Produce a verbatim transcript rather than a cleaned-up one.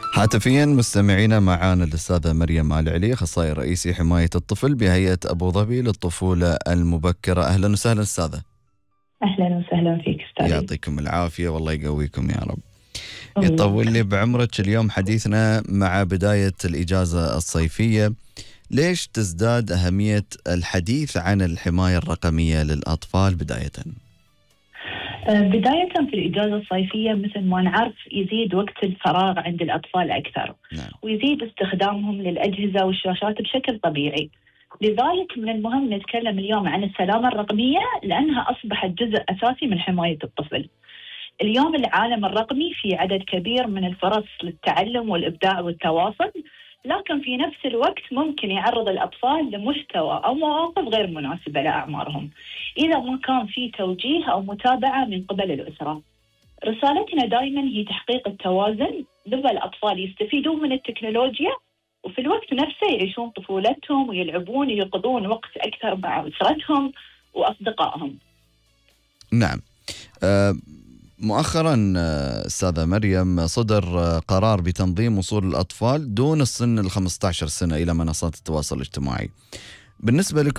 هاتفيا مستمعينا معانا الأستاذة مريم آل علي، أخصائي رئيسي حماية الطفل بهيئة أبو ظبي للطفولة المبكرة. أهلا وسهلا أستاذة. أهلا وسهلا فيك أستاذي. يعطيكم العافية والله يقويكم يا رب. يطول لي بعمرك. اليوم حديثنا مع بداية الإجازة الصيفية، ليش تزداد أهمية الحديث عن الحماية الرقمية للأطفال بداية؟ بداية في الإجازة الصيفية مثل ما نعرف يزيد وقت الفراغ عند الأطفال أكثر. نعم. ويزيد استخدامهم للأجهزة والشاشات بشكل طبيعي. لذلك من المهم نتكلم اليوم عن السلامة الرقمية لأنها أصبحت جزء أساسي من حماية الطفل. اليوم العالم الرقمي في عدد كبير من الفرص للتعلم والإبداع والتواصل، لكن في نفس الوقت ممكن يعرض الأطفال لمحتوى أو مواقف غير مناسبة لأعمارهم إذا ما كان في توجيه أو متابعة من قبل الأسرة. رسالتنا دائما هي تحقيق التوازن، لذا الأطفال يستفيدون من التكنولوجيا وفي الوقت نفسه يعيشون طفولتهم ويلعبون ويقضون وقت أكثر مع أسرتهم وأصدقائهم. نعم. أه مؤخرا أستاذة مريم صدر قرار بتنظيم وصول الأطفال دون السن الخمسة عشر سنة إلى منصات التواصل الاجتماعي. بالنسبة لكم